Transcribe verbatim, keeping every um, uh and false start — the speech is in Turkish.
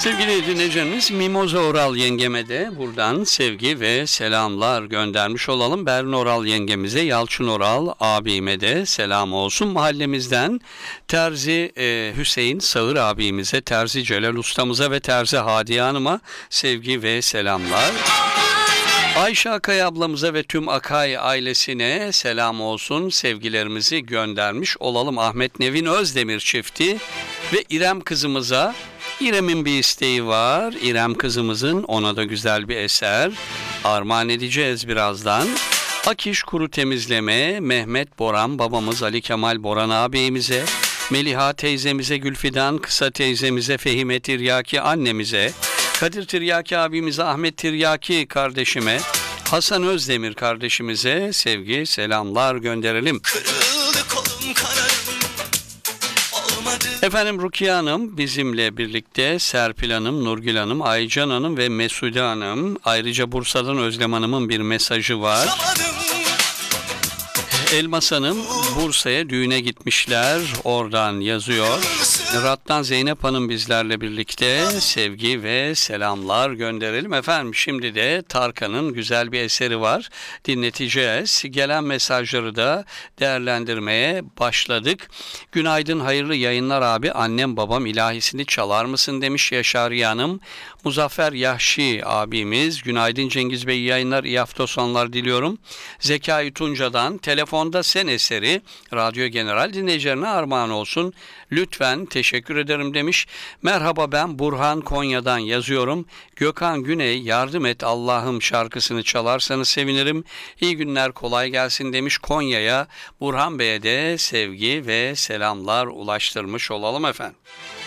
Sevgili dinleyicilerimiz, Mimoza Oral yengeme de buradan sevgi ve selamlar göndermiş olalım. Berin Oral yengemize, Yalçın Oral abime de selam olsun. Mahallemizden Terzi e, Hüseyin Sağır abimize, Terzi Celal ustamıza ve Terzi Hadiye Hanım'a sevgi ve selamlar. Ayşe Akay ablamıza ve tüm Akay ailesine selam olsun. Sevgilerimizi göndermiş olalım. Ahmet Nevin Özdemir çifti ve İrem kızımıza, İrem'in bir isteği var. İrem kızımızın, ona da güzel bir eser armağan edeceğiz birazdan. Akiş Kuru Temizleme, Mehmet Boran babamız, Ali Kemal Boran ağabeyimize, Meliha teyzemize, Gülfidan Kısa teyzemize, Fehime Tiryaki annemize, Kadir Tiryaki abimize, Ahmet Tiryaki kardeşime, Hasan Özdemir kardeşimize sevgi selamlar gönderelim. Efendim, Rukiye Hanım bizimle birlikte, Serpil Hanım, Nurgül Hanım, Aycan Hanım ve Mesude Hanım. Ayrıca Bursa'dan Özlem Hanım'ın bir mesajı var. Elmas Hanım Bursa'ya düğüne gitmişler, oradan yazıyor. Rat'tan Zeynep Hanım bizlerle birlikte sevgi ve selamlar gönderelim. Efendim, şimdi de Tarkan'ın güzel bir eseri var, dinleteceğiz. Gelen mesajları da değerlendirmeye başladık. Günaydın, hayırlı yayınlar abi, annem babam ilahisini çalar mısın demiş Yaşariye Hanım. Muzaffer Yahşi abimiz, günaydın Cengiz Bey, iyi yayınlar, iyi hafta sonlar diliyorum. Zekai Tunca'dan Telefonda Sen eseri Radyo General dinleyicilerine armağan olsun. Lütfen, teşekkür ederim demiş. Merhaba, ben Burhan Konya'dan yazıyorum. Gökhan Güney yardım et Allah'ım şarkısını çalarsanız sevinirim. İyi günler, kolay gelsin demiş. Konya'ya Burhan Bey'e de sevgi ve selamlar ulaştırmış olalım efendim.